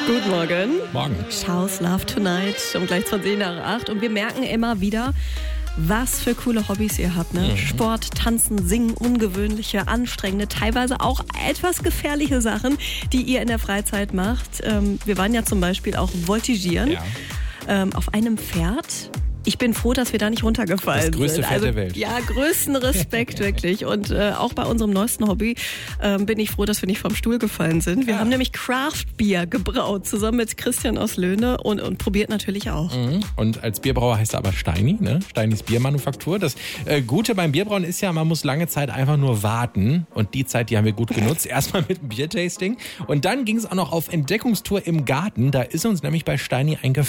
Guten Morgen. Morgen. Schau's Love Tonight um gleich 20 nach 8. Und wir merken immer wieder, was für coole Hobbys ihr habt. Ne? Sport, Tanzen, Singen, ungewöhnliche, anstrengende, teilweise auch etwas gefährliche Sachen, die ihr in der Freizeit macht. Wir waren ja zum Beispiel auch voltigieren auf einem Pferd. Ich bin froh, dass wir da nicht runtergefallen sind. Das größte Pferd der Welt. Ja, größten Respekt wirklich. Und auch bei unserem neuesten Hobby bin ich froh, dass wir nicht vom Stuhl gefallen sind. Wir haben nämlich Craft Beer gebraut, zusammen mit Christian aus Löhne und probiert natürlich auch. Und als Bierbrauer heißt er aber Steini, ne? Steinis Biermanufaktur. Das Gute beim Bierbrauen ist ja, man muss lange Zeit einfach nur warten. Und die Zeit, die haben wir gut genutzt. Erstmal mit dem Biertasting. Und dann ging es auch noch auf Entdeckungstour im Garten. Da ist uns nämlich bei Steini ein